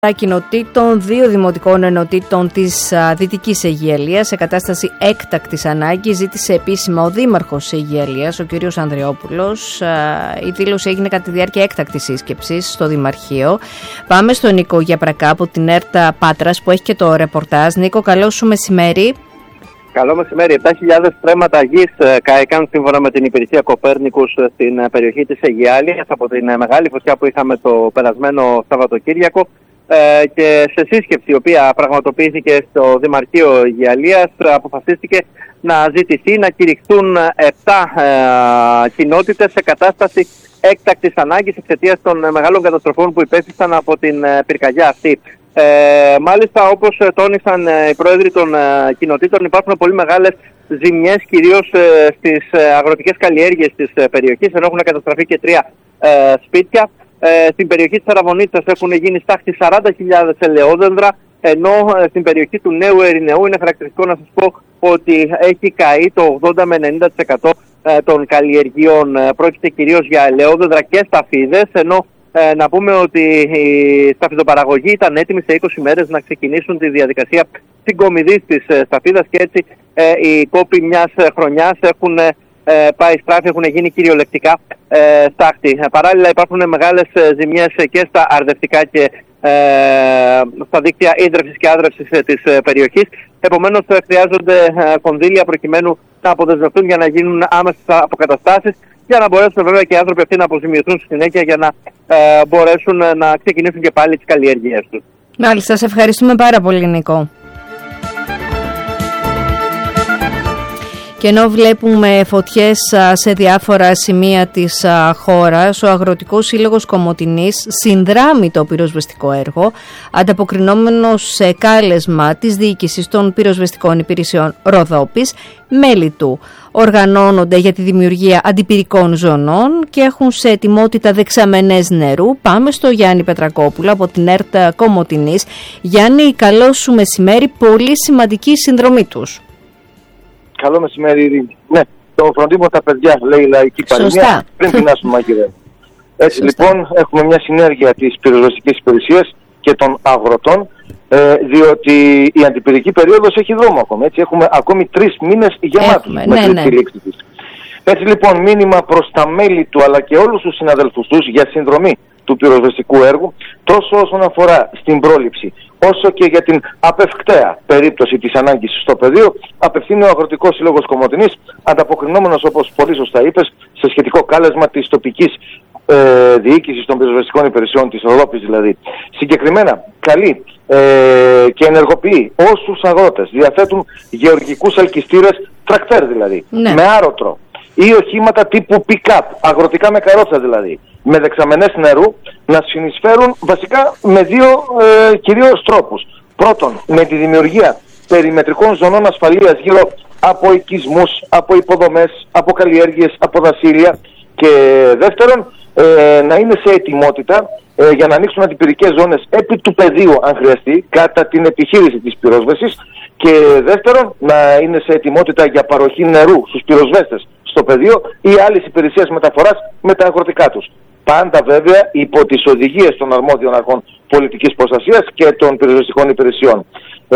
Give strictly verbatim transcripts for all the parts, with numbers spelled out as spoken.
Κοινοτήτων, δύο δημοτικών ενωτήτων της Δυτικής Αιγιαλίας σε κατάσταση έκτακτης ανάγκης. Ζήτησε επίσημα ο Δήμαρχος Αιγιαλίας, ο κ. Ανδριόπουλος. Η δήλωση έγινε κατά τη διάρκεια έκτακτης σύσκεψης στο Δημαρχείο. Πάμε στον Νίκο Γιαπρακά από την ΕΡΤ Πάτρας που έχει και το ρεπορτάζ. Νίκο, καλό σου μεσημέρι. Καλό μεσημέρι. επτά χιλιάδες στρέμματα γης κάηκαν σύμφωνα με την υπηρεσία Κοπέρνικους στην περιοχή της Αιγιάλιας από την μεγάλη φωτιά που είχαμε το περασμένο Σαββατοκύριακο. Και σε σύσκεψη η οποία πραγματοποιήθηκε στο Δημαρχείο Αιγιαλίας αποφασίστηκε να ζητηθεί να κηρυχθούν επτά ε, κοινότητες σε κατάσταση έκτακτης ανάγκης εξαιτίας των μεγάλων καταστροφών που υπέστησαν από την ε, πυρκαγιά αυτή. Ε, μάλιστα, όπως τόνισαν ε, οι πρόεδροι των ε, κοινοτήτων, υπάρχουν πολύ μεγάλες ζημιές κυρίως ε, στις ε, αγροτικές καλλιέργειες της ε, περιοχής, ενώ έχουν καταστραφεί και τρία ε, σπίτια. Ε, στην περιοχή της Αραβωνίτσας έχουν γίνει στάχτη σαράντα χιλιάδες ελαιόδεντρα, ενώ ε, στην περιοχή του Νέου Ερηνεού είναι χαρακτηριστικό να σας πω ότι έχει καεί το ογδόντα με ενενήντα τοις εκατό ε, των καλλιεργειών. Ε, πρόκειται κυρίως για ελαιόδεντρα και σταφίδες, ενώ ε, να πούμε ότι η σταφιδοπαραγωγή ήταν έτοιμη σε είκοσι μέρες να ξεκινήσουν τη διαδικασία συγκομιδής της ε, σταφίδας και έτσι ε, οι κόποι μιας ε, χρονιάς έχουν ε, Ε, πάει στράφη, έχουν γίνει κυριολεκτικά ε, στάχτη. Ε, παράλληλα υπάρχουν μεγάλες ε, ζημιές ε, και στα αρδευτικά και ε, στα δίκτυα ίδρευσης και άδρευσης ε, της ε, περιοχής. Επομένως ε, χρειάζονται ε, κονδύλια προκειμένου να αποδεσμευτούν για να γίνουν άμεσες αποκαταστάσεις, για να μπορέσουν βέβαια και οι άνθρωποι αυτοί να αποζημιωθούν στη συνέχεια για να ε, μπορέσουν ε, να ξεκινήσουν και πάλι τις καλλιέργειές τους. Μάλιστα, σας ευχαριστούμε πάρα πολύ, Νικό. Και ενώ βλέπουμε φωτιές σε διάφορα σημεία της χώρας, ο Αγροτικός Σύλλογος Κομοτηνής συνδράμει το πυροσβεστικό έργο, ανταποκρινόμενος σε κάλεσμα της Διοίκησης των Πυροσβεστικών Υπηρεσιών Ροδόπης. Μέλη του οργανώνονται για τη δημιουργία αντιπυρικών ζωνών και έχουν σε ετοιμότητα δεξαμενές νερού. Πάμε στο Γιάννη Πετρακόπουλο από την ΕΡΤ Κομοτηνής. Γιάννη, καλό σου μεσημέρι, πολύ σημαντική συνδρομή τους. Καλό μεσημέρι, Ειρήνη. Ναι, το φροντίζουμε τα παιδιά, λέει η λαϊκή παροιμία, πριν πεινάσουν μαγειρεύουν. Έτσι Σωστά. Λοιπόν, έχουμε μια συνέργεια της πυροσβεστικής υπηρεσίας και των αγροτών, ε, διότι η αντιπυρική περίοδος έχει δρόμο ακόμη. Έτσι, έχουμε ακόμη τρεις μήνες γεμάτους μέχρι ναι, τη λήξη της. Έτσι λοιπόν, μήνυμα προς τα μέλη του αλλά και όλους τους συναδελφούς τους για συνδρομή του πυροσβεστικού έργου, τόσο όσον αφορά στην πρόληψη, όσο και για την απευκταία περίπτωση της ανάγκης στο πεδίο, απευθύνει ο Αγροτικός Σύλλογος Κομοτηνής, ανταποκρινόμενος, όπως πολύ σωστά είπες, σε σχετικό κάλεσμα της τοπικής ε, διοίκησης των πυροσβεστικών υπηρεσιών, της Ροδόπης δηλαδή. Συγκεκριμένα, καλεί ε, και ενεργοποιεί όσους αγρότες διαθέτουν γεωργικούς ελκυστήρες, τρακτέρ δηλαδή, ναι. με άρωτρο, ή οχήματα τύπου pick-up, αγροτικά με καρότσα δηλαδή, με δεξαμενές νερού, να συνεισφέρουν βασικά με δύο ε, κυρίως τρόπους. Πρώτον, με τη δημιουργία περιμετρικών ζωνών ασφαλείας γύρω από οικισμούς, από υποδομές, από καλλιέργειες, από δασίλεια, και δεύτερον, ε, να είναι σε ετοιμότητα ε, για να ανοίξουν αντιπυρικές ζώνες επί του πεδίου αν χρειαστεί, κατά την επιχείρηση της πυρόσβεσης, και δεύτερον, να είναι σε ετοιμότητα για παροχή νερού στους πυροσβέστες στο πεδίο ή άλλες υπηρεσίες μεταφοράς με τα αγροτικά τους. Πάντα βέβαια υπό τις οδηγίες των αρμόδιων αρχών πολιτικής προστασίας και των πυροσβεστικών υπηρεσιών. Ε,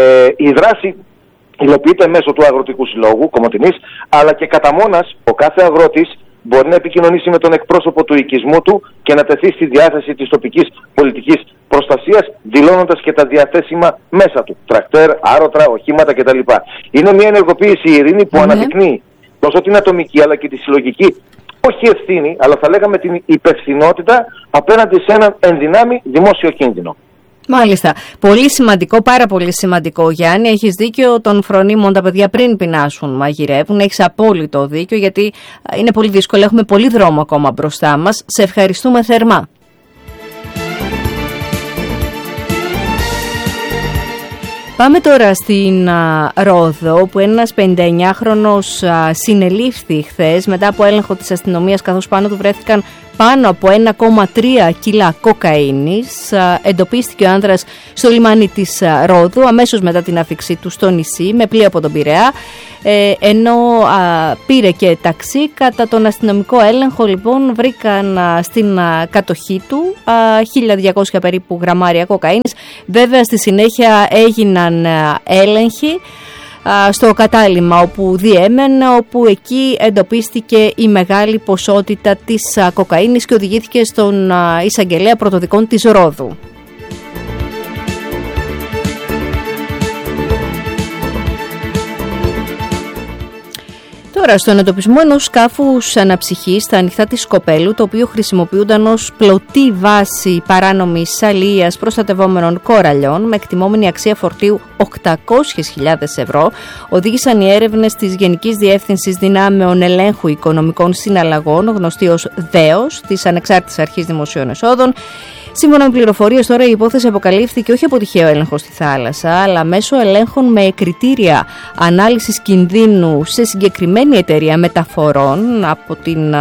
η δράση υλοποιείται μέσω του Αγροτικού Συλλόγου Κομοτηνής, αλλά και κατά μόνας ο κάθε αγρότης μπορεί να επικοινωνήσει με τον εκπρόσωπο του οικισμού του και να τεθεί στη διάθεση της τοπικής πολιτικής προστασίας, δηλώνοντας και τα διαθέσιμα μέσα του, τρακτέρ, άρωτρα, οχήματα κτλ. Είναι μια ενεργοποίηση, η Ειρήνη, που mm-hmm. αναδεικνύει τόσο την ατομική αλλά και τη συλλογική, όχι ευθύνη, αλλά θα λέγαμε την υπευθυνότητα απέναντι σε έναν ενδυνάμει δημόσιο κίνδυνο. Μάλιστα. Πολύ σημαντικό, πάρα πολύ σημαντικό, Γιάννη. Έχεις δίκιο, των φρονίμων τα παιδιά πριν πεινάσουν μαγειρεύουν. Έχεις απόλυτο δίκιο, γιατί είναι πολύ δύσκολο. Έχουμε πολύ δρόμο ακόμα μπροστά μας. Σε ευχαριστούμε θερμά. Πάμε τώρα στην α, Ρόδο, όπου ένας πενηνταεννιάχρονος α, συνελήφθη χθες μετά από έλεγχο της αστυνομίας, καθώς πάνω του βρέθηκαν πάνω από ένα κόμμα τρία κιλά κοκαίνης. Εντοπίστηκε ο άνδρας στο λιμάνι της Ρόδου αμέσως μετά την άφιξή του στο νησί με πλοίο από τον Πειραιά, ενώ α, πήρε και ταξί. Κατά τον αστυνομικό έλεγχο λοιπόν βρήκαν α, στην α, κατοχή του α, χίλια διακόσια περίπου γραμμάρια κοκαίνης. Βέβαια στη συνέχεια έγιναν α, έλεγχοι α, στο κατάλημα όπου διέμενε, όπου εκεί εντοπίστηκε η μεγάλη ποσότητα της α, κοκαίνης και οδηγήθηκε στον α, εισαγγελέα πρωτοδικών της Ρόδου. Τώρα, στον εντοπισμό ενός σκάφους αναψυχής στα ανοιχτά της Σκοπέλου, το οποίο χρησιμοποιούνταν ως πλωτή βάση παράνομης αλληλείας προστατευόμενων κοραλιών, με εκτιμόμενη αξία φορτίου οκτακόσιες χιλιάδες ευρώ, οδήγησαν οι έρευνες της Γενικής Διεύθυνσης Δυνάμεων Ελέγχου Οικονομικών Συναλλαγών, γνωστή ως ΔΕΟΣ, της Ανεξάρτητης Αρχής Δημοσίων Εσόδων. Σύμφωνα με πληροφορίες, τώρα η υπόθεση αποκαλύφθηκε όχι από τυχαίο έλεγχο στη θάλασσα, αλλά μέσω ελέγχων με κριτήρια ανάλυσης κινδύνου σε συγκεκριμένη εταιρεία μεταφορών από την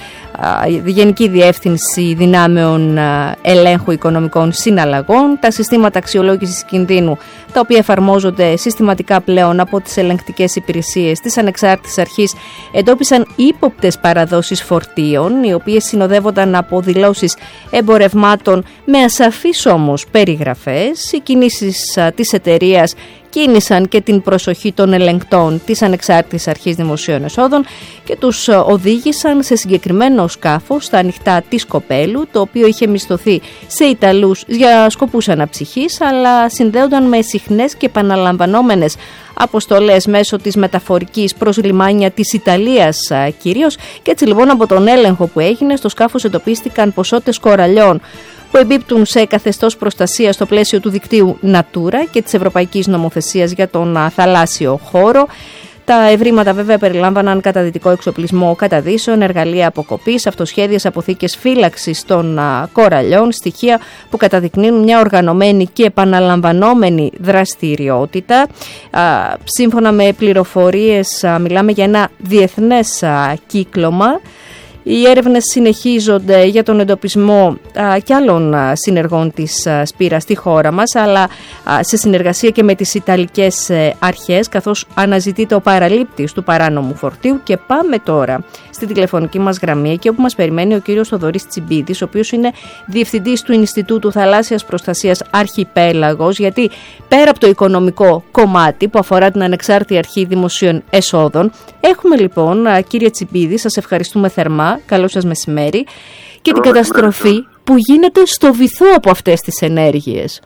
Γενική Διεύθυνση Δυνάμεων Ελέγχου Οικονομικών Συναλλαγών. Τα συστήματα αξιολόγησης κινδύνου, τα οποία εφαρμόζονται συστηματικά πλέον από τις ελεγκτικές υπηρεσίες της Ανεξάρτητης Αρχής, εντόπισαν ύποπτες παραδόσεις φορτίων, οι οποίες συνοδεύονταν από δηλώσεις εμπορευμάτων με ασαφείς όμως περιγραφές. Οι κινήσεις της εταιρείας κίνησαν και την προσοχή των ελεγκτών της Ανεξάρτητης Αρχής Δημοσίων Εσόδων και τους οδήγησαν σε συγκεκριμένο σκάφος στα ανοιχτά της Σκοπέλου, το οποίο είχε μισθωθεί σε Ιταλούς για σκοπούς αναψυχής, αλλά συνδέονταν με συχνές και επαναλαμβανόμενες αποστολές μέσω της μεταφορικής προς λιμάνια της Ιταλίας κυρίως. Και έτσι λοιπόν από τον έλεγχο που έγινε στο σκάφος εντοπίστηκαν ποσότητες κοραλιών που εμπίπτουν σε καθεστώς προστασία στο πλαίσιο του δικτύου Natura και της Ευρωπαϊκής Νομοθεσίας για τον θαλάσσιο χώρο. Τα ευρήματα βέβαια περιλάμβαναν καταδυτικό εξοπλισμό καταδύσεων, εργαλεία αποκοπής, αυτοσχέδιες αποθήκες φύλαξης των α, κοραλιών, στοιχεία που καταδεικνύουν μια οργανωμένη και επαναλαμβανόμενη δραστηριότητα. Α, σύμφωνα με πληροφορίες α, μιλάμε για ένα διεθνές α, κύκλωμα. Οι έρευνες συνεχίζονται για τον εντοπισμό α, και άλλων α, συνεργών της α, Σπύρα στη χώρα μας, αλλά α, σε συνεργασία και με τις Ιταλικές ε, αρχές, καθώς αναζητείται ο παραλήπτης του παράνομου φορτίου. Και πάμε τώρα στη τηλεφωνική μας γραμμή, εκεί όπου μας περιμένει ο κύριος Θοδωρής Τσιμπίδης, ο οποίος είναι διευθυντής του Ινστιτούτου Θαλάσσιας Προστασίας Αρχιπέλαγος, γιατί πέρα από το οικονομικό κομμάτι που αφορά την Ανεξάρτητη Αρχή Δημοσίων Εσόδων, έχουμε λοιπόν, α, κύριε Τσιμπίδη, σας ευχαριστούμε θερμά. Καλό σας μεσημέρι. Και την καταστροφή που γίνεται στο βυθό από αυτές τις ενέργειες.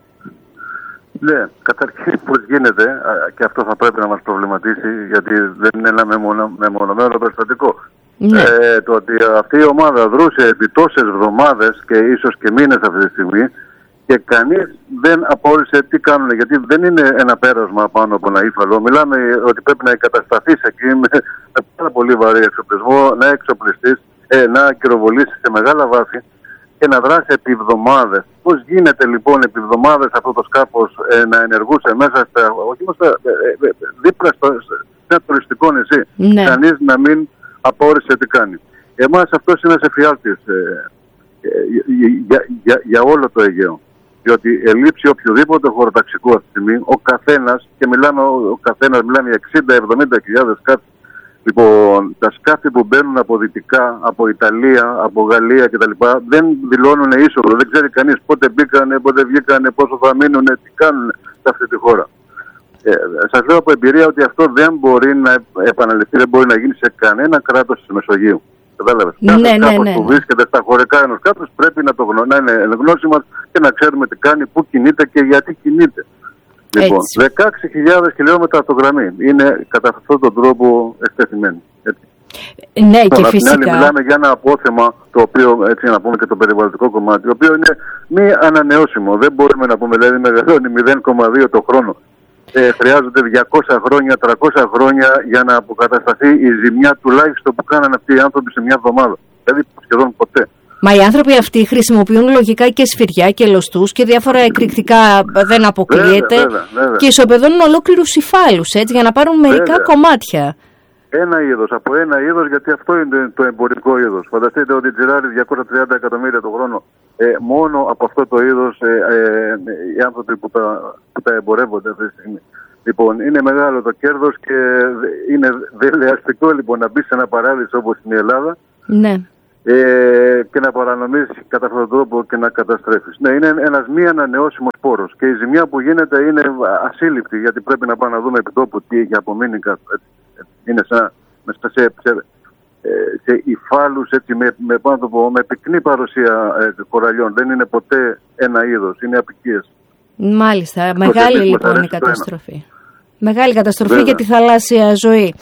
Ναι, καταρχήν πώς γίνεται, και αυτό θα πρέπει να μας προβληματίσει, γιατί δεν είναι ένα μεμονωμένο περιστατικό. Ναι. Ε, το ότι αυτή η ομάδα δρούσε επί τόσες εβδομάδες και ίσως και μήνες αυτή τη στιγμή και κανείς δεν απόρρισε τι κάνουν, γιατί δεν είναι ένα πέρασμα πάνω από ένα ύφαλο. Μιλάμε ότι πρέπει να εγκατασταθείς εκεί με, με πάρα πολύ βαρύ εξοπλισμό, να εξοπλιστείς, ε, να ακυροβολήσεις σε μεγάλα βάθη και να δράσει επί εβδομάδες. Πώς γίνεται λοιπόν επί εβδομάδες αυτό το σκάφος ε, να ενεργούσε μέσα στα, όχι στα, ε, ε, δίπλα στο, σε ένα τουριστικό νησί, ναι. Κανείς να μην απόρρισε τι κάνει. Εμάς αυτός είναι σε φιάλτης ε, ε, για, για, για όλο το Αιγαίο. Διότι ελείψει οποιοδήποτε χωροταξικό αυτή τη στιγμή, ο καθένας, και μιλάμε, ο καθένας μιλάμε για εξήντα με εβδομήντα χιλιάδες σκάφη. Λοιπόν, τα σκάφη που μπαίνουν από Δυτικά, από Ιταλία, από Γαλλία κτλ. Δεν δηλώνουν είσοδο. Δεν ξέρει κανείς πότε μπήκανε, πότε βγήκανε, πόσο θα μείνουν, τι κάνουν σε αυτή τη χώρα. Ε, σας λέω από εμπειρία ότι αυτό δεν μπορεί να επαναληφθεί, δεν μπορεί να γίνει σε κανένα κράτος της Μεσογείου. Κατάλαβες. Ναι, Κάθε ναι, κάπως ναι. που βρίσκεται στα χωρικά ενός κράτους πρέπει να, το γνω... να είναι εν γνώση μας και να ξέρουμε τι κάνει, πού κινείται και γιατί κινείται. Λοιπόν, δεκαέξι χιλιάδες χιλιόμετρα αυτογραμμή είναι κατά αυτόν τον τρόπο εκτεθειμένη. Ναι, και τώρα, φυσικά. Άλλη, μιλάμε για ένα απόθεμα, το οποίο, έτσι να πούμε και το περιβαλλοντικό κομμάτι, το οποίο είναι μη ανανεώσιμο. Δεν μπορούμε να πούμε, δηλαδή μεγαλώνει μηδέν κόμμα δύο το χρόνο. Ε, χρειάζονται διακόσια χρόνια, τριακόσια χρόνια για να αποκατασταθεί η ζημιά τουλάχιστον που κάνανε αυτοί οι άνθρωποι σε μια εβδομάδα. Δηλαδή σχεδόν ποτέ. Μα οι άνθρωποι αυτοί χρησιμοποιούν λογικά και σφυριά και λωστούς και διάφορα εκρηκτικά, δεν αποκλείεται. Βέβαια, βέβαια, βέβαια. Και ισοπεδώνουν ολόκληρους υφάλους, έτσι, για να πάρουν μερικά βέβαια. κομμάτια. ένα είδος, από ένα είδος, γιατί αυτό είναι το εμπορικό είδος. Φανταστείτε ότι τζιράρει διακόσια τριάντα εκατομμύρια το χρόνο. Ε, μόνο από αυτό το είδος ε, ε, οι άνθρωποι που τα, που τα εμπορεύονται αυτή τη στιγμή. Λοιπόν, είναι μεγάλο το κέρδος και είναι δελεαστικό λοιπόν να μπει σε ένα παράδεισο όπως είναι η Ελλάδα. Ναι. Ε, και να παρανομήσεις κατά αυτόν τον τρόπο και να καταστρέφεις. Ναι, είναι ένας μη ανανεώσιμος πόρος και η ζημιά που γίνεται είναι ασύλληπτη, γιατί πρέπει να πάμε να δούμε επί τόπου τι έχει απομείνει κάτω. Είναι σαν μέσα σε, σε, σε υφάλους, έτσι, με, με, πω, με πυκνή παρουσία ε, κοραλιών. Δεν είναι ποτέ ένα είδος, είναι απικίες. Μάλιστα, μεγάλη λοιπόν η καταστροφή. Μεγάλη καταστροφή Βέβαια. για τη θαλάσσια ζωή.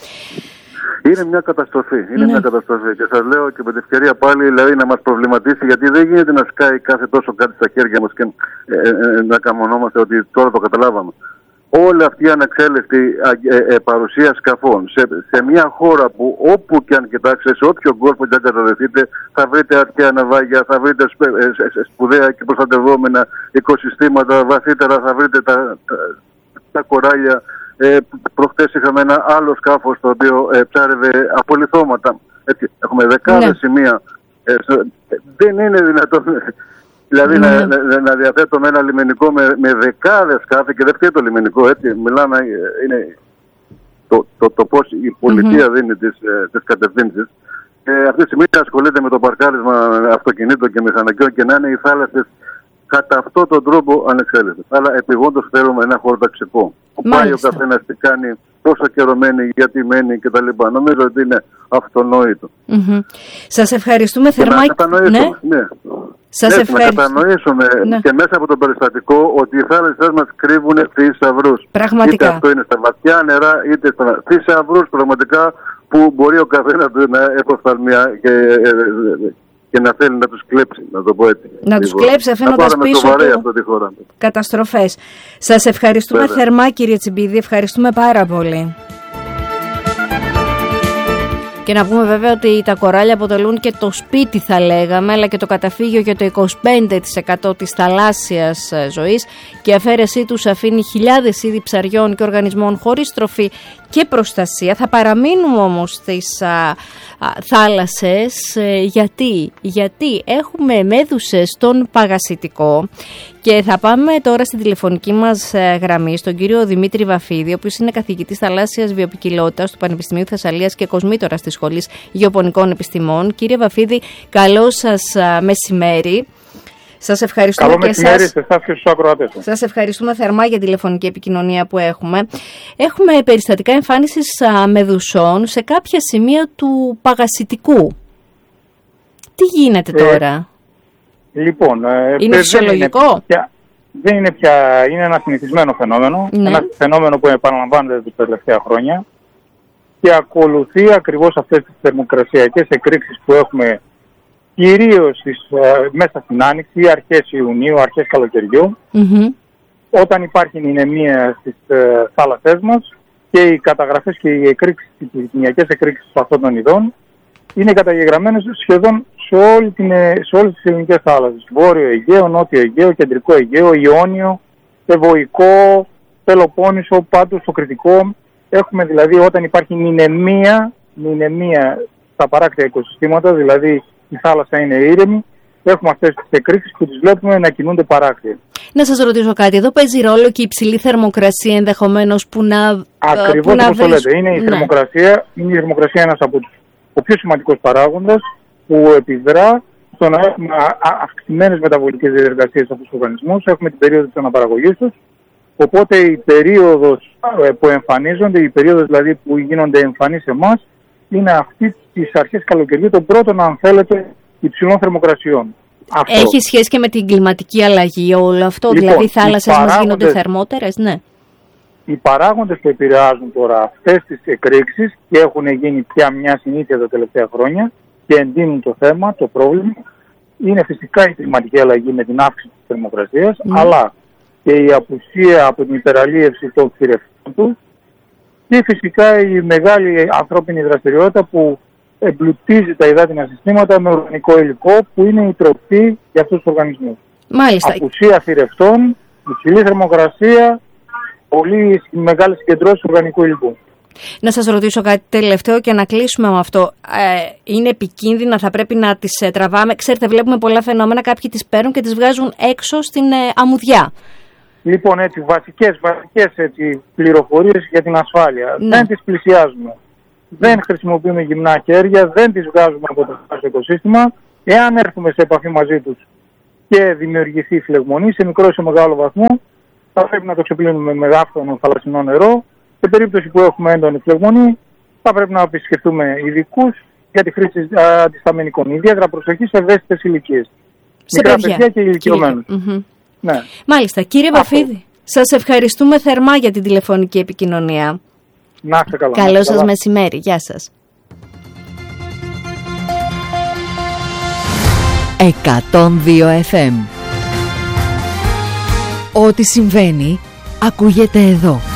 Είναι μια καταστροφή. Είναι ναι. μια καταστροφή. Και σας λέω και με την ευκαιρία πάλι δηλαδή, να μας προβληματίσει, γιατί δεν γίνεται να σκάει κάθε τόσο κάτι στα χέρια μας και ε, ε, να καμονόμαστε ότι τώρα το καταλάβαμε. Όλη αυτή η ανεξέλεκτη ε, ε, παρουσία σκαφών σε, σε μια χώρα που όπου και αν κοιτάξετε, σε όποιο κόλπο και αν καταδεθείτε, θα βρείτε αρχαία ναυάγια, θα βρείτε σπε, ε, σπουδαία και προστατευόμενα οικοσυστήματα, βαθύτερα θα βρείτε τα, τα, τα κοράλια. Ε, προχτές είχαμε ένα άλλο σκάφος το οποίο ε, ψάρευε απολιθώματα. Έτσι, έχουμε δεκάδες ναι. σημεία. Ε, δεν είναι δυνατόν δηλαδή ναι. να, να, να διαθέτουμε ένα λιμενικό με, με δεκάδες σκάφη και δεν φταίει το λιμενικό. Έτσι, μιλάμε, είναι το, το, το πώς η πολιτεία mm-hmm. δίνει τις, τις κατευθύνσεις. Ε, αυτή τη στιγμή ασχολείται με το παρκάρισμα αυτοκινήτων και μηχανοκιών και να είναι οι θάλασσες κατά αυτόν τον τρόπο ανεξέλεγκτες. Αλλά επιγόντως θέλουμε ένα χωροταξικό. Που πάει ο καθένας τι κάνει, πόσο καιρό μένει, γιατί μένει κτλ. Νομίζω ότι είναι αυτονόητο. Mm-hmm. Σας ευχαριστούμε θερμά. Να κατανοήσουμε, ναι. ναι. Σας ναι, να κατανοήσουμε ναι. και μέσα από το περιστατικό ότι οι θάλασσες μας κρύβουν θησαυρούς. Πραγματικά. Είτε αυτό είναι στα βαθιά νερά, είτε στα θησαυρούς πραγματικά που μπορεί ο καθένας να εποφθαλμιά και... και να θέλει να τους κλέψει, να το πω έτσι. Να τους κλέψει αφήνοντας πίσω του καταστροφές. Σας ευχαριστούμε Βέβαια. θερμά κύριε Τσιμπίδη, ευχαριστούμε πάρα πολύ. Και να πούμε βέβαια ότι τα κοράλια αποτελούν και το σπίτι θα λέγαμε, αλλά και το καταφύγιο για το είκοσι πέντε τοις εκατό της θαλάσσιας ζωής και η αφαίρεσή τους αφήνει χιλιάδες είδη ψαριών και οργανισμών χωρίς τροφή και προστασία. Θα παραμείνουμε όμως στις α, α, θάλασσες ε, γιατί, γιατί έχουμε μέδουσες στον παγασιτικό και θα πάμε τώρα στην τηλεφωνική μας ε, γραμμή στον κύριο Δημήτρη Βαφίδη, ο οποίος είναι καθηγητής θαλάσσιας βιοποικιλότητας του Πανεπιστημίου Θεσσαλίας και κοσμήτορας της Σχολής Γεωπονικών Επιστημών. Κύριε Βαφίδη, καλό σας α, μεσημέρι. Σας ευχαριστούμε Καλό και μεσημέρι εσάς. σε εσάς και στους ακροατές. Σας ευχαριστούμε θερμά για τη τηλεφωνική επικοινωνία που έχουμε. Έχουμε περιστατικά εμφάνισης μεδουσών σε κάποια σημεία του παγασιτικού. Τι γίνεται τώρα? Ε, λοιπόν, ε, είναι φυσιολογικό? Δεν είναι, πια, δεν είναι πια, είναι ένα συνηθισμένο φαινόμενο. Ναι. Ένα φαινόμενο που επαναλαμβάνεται τα τελευταία χρόνια και ακολουθεί ακριβώς αυτές τις θερμοκρασιακές εκρήξεις που έχουμε κυρίως στις, ε, μέσα στην Άνοιξη, αρχές Ιουνίου, αρχές καλοκαιριού, mm-hmm. όταν υπάρχει ηνεμία στις ε, θάλασσές μας και οι καταγραφές και οι εκρήξεις, οι πληθυνιακές εκρήξεις αυτών των ειδών είναι καταγεγραμμένες σχεδόν σε, όλη την, σε όλες τις ελληνικές θάλασσες. Βόρειο Αιγαίο, Νότιο Αιγαίο, Κεντρικό Αιγαίο, Ιόνιο, Ευωικό, Πελοπόννησο, Πάντο, στο Κρητικό. Έχουμε δηλαδή όταν υπάρχει ηνεμία, ηνεμία στα παράκτια οικοσυστήματα, δηλαδή η θάλασσα είναι ήρεμη, έχουμε αυτές τις εκρήξεις που τις βλέπουμε να κινούνται παράκτια. Να σας ρωτήσω κάτι, εδώ παίζει ρόλο και η υψηλή θερμοκρασία ενδεχομένως που να... Ακριβώς όπως το λέτε, είναι η, ναι. θερμοκρασία, είναι η θερμοκρασία ένας από τους ο πιο σημαντικός παράγοντας που επιδρά στο να έχουμε αυξημένες μεταβολικές διαδικασίες από τους οργανισμούς, έχουμε την περίοδο της αναπαραγωγής τους, οπότε η περίοδος που εμφανίζονται, η περίοδος δηλαδή που γίνονται εμφανείς σε εμάς, είναι αυτή τις αρχές καλοκαιριού, το πρώτο, αν θέλετε, υψηλών θερμοκρασιών. Αυτό. Έχει σχέση και με την κλιματική αλλαγή όλο αυτό, λοιπόν, δηλαδή οι θάλασσες μας γίνονται θερμότερες, ναι. Οι παράγοντες που επηρεάζουν τώρα αυτές τις εκρήξεις και έχουν γίνει πια μια συνήθεια τα τελευταία χρόνια και εντείνουν το θέμα, το πρόβλημα, είναι φυσικά η κλιματική αλλαγή με την αύξηση της θερμοκρασίας, mm. αλλά και η απουσία από την υπεραλίευση των θηρευτών του και φυσικά η μεγάλη ανθρώπινη δραστηριότητα που εμπλουτίζει τα υδάτινα συστήματα με οργανικό υλικό που είναι η τροφή για αυτούς τους οργανισμούς. Μάλιστα. Απουσία θηρευτών, υψηλή θερμοκρασία, πολύ μεγάλες συγκεντρώσεις οργανικού υλικού. Να σας ρωτήσω κάτι τελευταίο και να κλείσουμε με αυτό. Ε, είναι επικίνδυνα, θα πρέπει να τις ε, τραβάμε? Ξέρετε, βλέπουμε πολλά φαινόμενα, κάποιοι τις παίρνουν και τις βγάζουν έξω στην ε, αμμουδιά. Λοιπόν, έτσι, βασικές, βασικές έτσι, πληροφορίες για την ασφάλεια. Ναι. Δεν τις πλησιάζουμε. Δεν χρησιμοποιούμε γυμνά χέρια, δεν τις βγάζουμε από το οικοσύστημα. Εάν έρθουμε σε επαφή μαζί τους και δημιουργηθεί φλεγμονή σε μικρό ή σε μεγάλο βαθμό, θα πρέπει να το ξεπλύνουμε με άφθονο θαλασσινό νερό. Σε περίπτωση που έχουμε έντονη φλεγμονή, θα πρέπει να επισκεφτούμε ειδικούς για τη χρήση αντισταμινικών. Ιδιαίτερα προσοχή σε ευαίσθητες ηλικίες. Μικρά παιδιά και ηλικιωμένους. Mm-hmm. Ναι. Μάλιστα. Κύριε Βαφίδη, σας ευχαριστούμε θερμά για την τηλεφωνική επικοινωνία. Να είστε καλά. Καλό σας μεσημέρι. Γεια σας. εκατόν δύο εφ εμ. Ό,τι συμβαίνει ακούγεται εδώ.